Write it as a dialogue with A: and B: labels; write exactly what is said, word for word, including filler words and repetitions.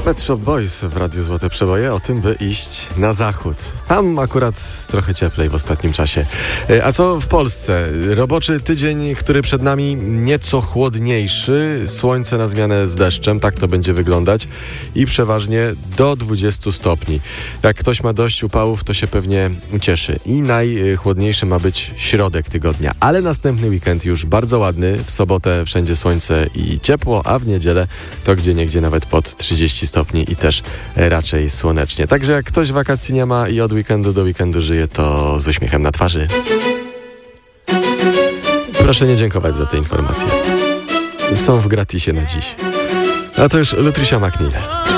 A: Pet Shop Boys w Radiu Złote Przeboje o tym, by iść na zachód. Tam akurat trochę cieplej w ostatnim czasie. A co w Polsce? Roboczy tydzień, który przed nami nieco chłodniejszy. Słońce na zmianę z deszczem, tak to będzie wyglądać. I przeważnie do dwudziestu stopni. Jak ktoś ma dość upałów, to się pewnie ucieszy. I najchłodniejszy ma być środek tygodnia. Ale następny weekend już bardzo ładny. W sobotę wszędzie słońce i ciepło, a w niedzielę to gdzieniegdzie nawet pod trzydzieści stopni i też raczej słonecznie. Także jak ktoś wakacji nie ma i od weekendu do weekendu żyje, to z uśmiechem na twarzy. Proszę nie dziękować za te informacje. Są w gratisie na dziś. A to już Lutricia McNeil.